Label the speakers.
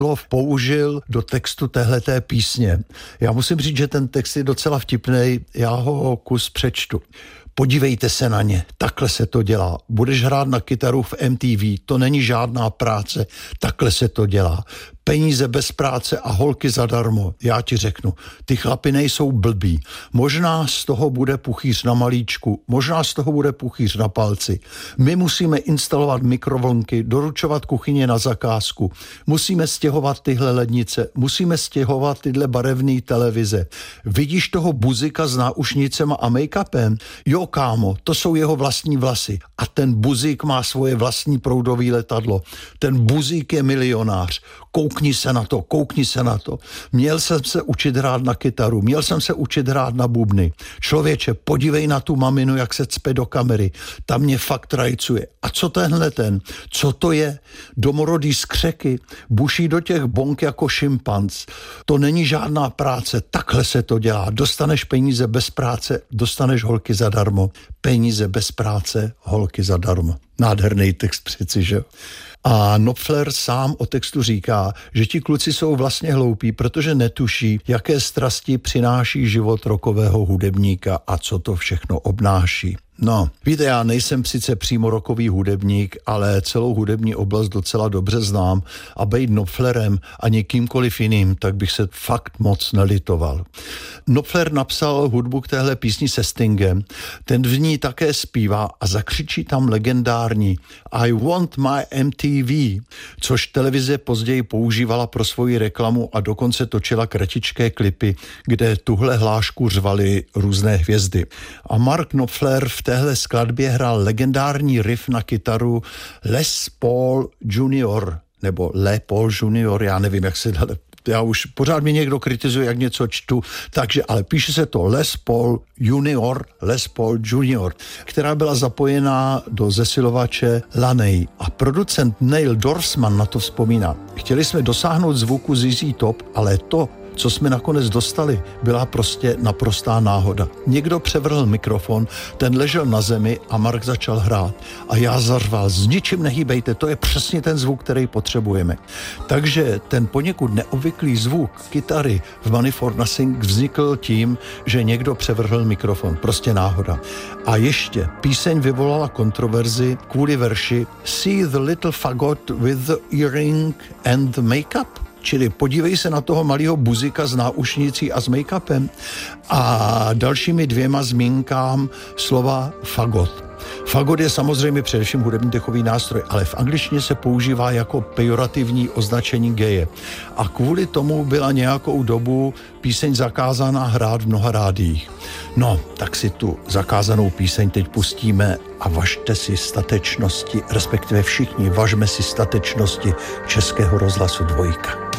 Speaker 1: použil do textu téhleté písně. Já musím říct, že ten text je docela vtipnej, já ho kus přečtu. Podívejte se na ně, takhle se to dělá. Budeš hrát na kytaru v MTV, to není žádná práce, takhle se to dělá. Peníze bez práce a holky zadarmo. Já ti řeknu, ty chlapi nejsou blbí. Možná z toho bude puchýř na malíčku, možná z toho bude puchýř na palci. My musíme instalovat mikrovlnky, doručovat kuchyně na zakázku, musíme stěhovat tyhle lednice, musíme stěhovat tyhle barevné televize. Vidíš toho buzika s náušnicema a make-upem? Jo, kámo, to jsou jeho vlastní vlasy. A ten buzík má svoje vlastní proudové letadlo. Ten buzík je milionář. Koukni se na to. Měl jsem se učit hrát na kytaru, měl jsem se učit hrát na bubny. Člověče, podívej na tu maminu, jak se cpe do kamery. Ta mě fakt rajcuje. A co to je? Domorodý skřeky, buší do těch bonk jako šimpanz. To není žádná práce, takhle se to dělá. Dostaneš peníze bez práce, dostaneš holky zadarmo. Peníze bez práce, holky zadarmo. Nádherný text přeci, že jo? A Knopfler sám o textu říká, že ti kluci jsou vlastně hloupí, protože netuší, jaké strasti přináší život rockového hudebníka a co to všechno obnáší. No, víte, já nejsem sice přímo rockový hudebník, ale celou hudební oblast docela dobře znám a bejt Knopflerem a někýmkoliv jiným, tak bych se fakt moc nelitoval. Knopfler napsal hudbu k téhle písni se Stingem, ten v ní také zpívá a zakřičí tam legendární I want my MTV, což televize později používala pro svoji reklamu a dokonce točila kratičké klipy, kde tuhle hlášku řvaly různé hvězdy. A Mark Knopfler v téhle skladbě hrál legendární riff na kytaru Les Paul Junior, nebo Les Paul Junior, já nevím, jak se dá. Já už pořád mě někdo kritizuje, jak něco čtu, takže, ale píše se to Les Paul Junior, která byla zapojená do zesilovače Laney. A producent Neil Dorsman na to vzpomíná. Chtěli jsme dosáhnout zvuku ZZ Top, ale to, co jsme nakonec dostali, byla prostě naprostá náhoda. Někdo převrhl mikrofon, ten ležel na zemi a Mark začal hrát. A já zařval, s ničím nehýbejte, to je přesně ten zvuk, který potřebujeme. Takže ten poněkud neobvyklý zvuk kytary v Money for Nothing vznikl tím, že někdo převrhl mikrofon. Prostě náhoda. A ještě píseň vyvolala kontroverzi kvůli verši See the little fagot with the earring and the make-up. Čili podívej se na toho malého buzika s náušnicí a s make-upem a dalšími dvěma zmínkám slova fagot. Fagot je samozřejmě především hudební dechový nástroj, ale v angličtině se používá jako pejorativní označení geje. A kvůli tomu byla nějakou dobu píseň zakázaná hrát v mnoha rádiích. No, tak si tu zakázanou píseň teď pustíme a važte si statečnosti, respektive všichni važme si statečnosti Českého rozhlasu 2.